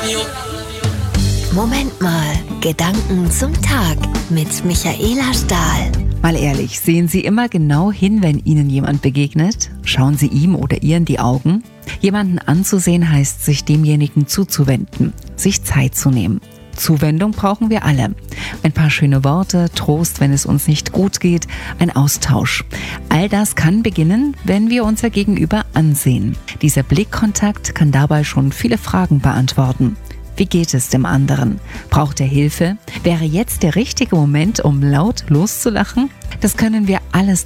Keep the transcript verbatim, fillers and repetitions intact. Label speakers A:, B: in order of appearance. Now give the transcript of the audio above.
A: Moment mal, Gedanken zum Tag mit Michaela Stahl.
B: Mal ehrlich, sehen Sie immer genau hin, wenn Ihnen jemand begegnet? Schauen Sie ihm oder ihr in die Augen? Jemanden anzusehen heißt, sich demjenigen zuzuwenden, sich Zeit zu nehmen. Zuwendung brauchen wir alle. Ein paar schöne Worte, Trost, wenn es uns nicht gut geht, ein Austausch. All das kann beginnen, wenn wir unser Gegenüber ansehen. Dieser Blickkontakt kann dabei schon viele Fragen beantworten. Wie geht es dem anderen? Braucht er Hilfe? Wäre jetzt der richtige Moment, um laut loszulachen? Das können wir alles